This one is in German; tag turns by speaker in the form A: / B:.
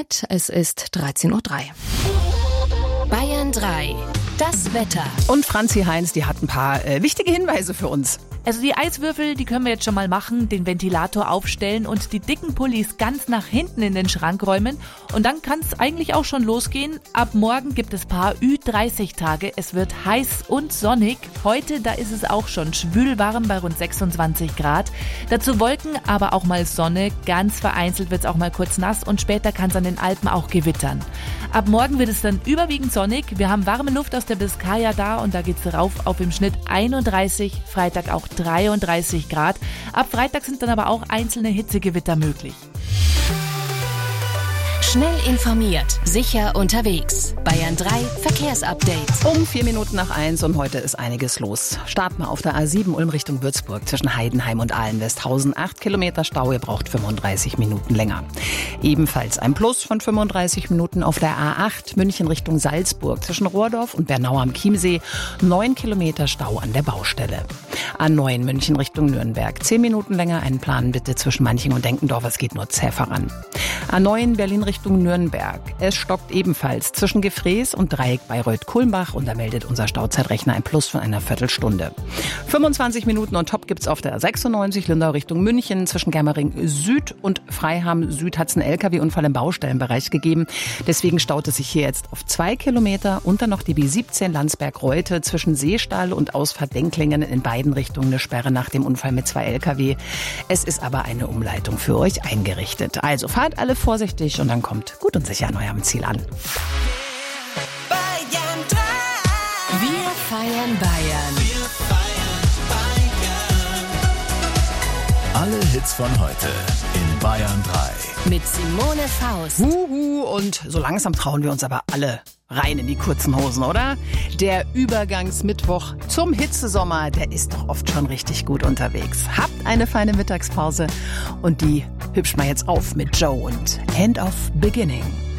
A: Zeit, es ist 13:03 Uhr.
B: Bayern 3, das Wetter.
C: Und Franzi Heinz, die hat ein paar wichtige Hinweise für uns.
D: Also die Eiswürfel, die können wir jetzt schon mal machen, den Ventilator aufstellen und die dicken Pullis ganz nach hinten in den Schrank räumen. Und dann kann es eigentlich auch schon losgehen. Ab morgen gibt es paar Ü30-Tage. Es wird heiß und sonnig. Heute, da ist es auch schon schwülwarm bei rund 26 Grad. Dazu Wolken, aber auch mal Sonne. Ganz vereinzelt wird es auch mal kurz nass und später kann es an den Alpen auch gewittern. Ab morgen wird es dann überwiegend sonnig. Wir haben warme Luft aus der Biskaya da und da geht es rauf auf im Schnitt 31, Freitag auch 33 Grad. Ab Freitag sind dann aber auch einzelne Hitzegewitter möglich.
B: Schnell informiert, sicher unterwegs. Bayern 3 Verkehrsupdate.
C: Um 1:04 und heute ist einiges los. Starten wir auf der A7 Ulm Richtung Würzburg zwischen Heidenheim und Ahlen-Westhausen. 8 Kilometer Stau, ihr braucht 35 Minuten länger. Ebenfalls ein Plus von 35 Minuten auf der A8 München Richtung Salzburg zwischen Rohrdorf und Bernau am Chiemsee. 9 Kilometer Stau an der Baustelle. A9 München Richtung Nürnberg. 10 Minuten länger, einen Plan bitte zwischen Manching und Denkendorf, es geht nur zäh voran. A9 Berlin Richtung Nürnberg. Es stockt ebenfalls zwischen Gefrees und Dreieck Bayreuth-Kulmbach und da meldet unser Stauzeitrechner ein Plus von einer Viertelstunde. 25 Minuten on top gibt's auf der A96 Lindau Richtung München. Zwischen Germering Süd und Freiham Süd hat's einen LKW-Unfall im Baustellenbereich gegeben. Deswegen staut es sich hier jetzt auf 2 Kilometer und dann noch die B17 Landsberg-Reute zwischen Seestall und Ausfahrt Denklingen in beiden Richtungen eine Sperre nach dem Unfall mit 2 LKW. Es ist aber eine Umleitung für euch eingerichtet. Also fahrt alle vorsichtig und dann kommt gut und sicher an eurem Ziel an.
B: Wir feiern Bayern.
E: Alle Hits von heute in Bayern 3.
B: Mit Simone Faust.
C: Und so langsam trauen wir uns aber alle rein in die kurzen Hosen, oder? Der Übergangsmittwoch zum Hitzesommer, der ist doch oft schon richtig gut unterwegs. Habt eine feine Mittagspause und die hübscht mal jetzt auf mit Joe und End of Beginning.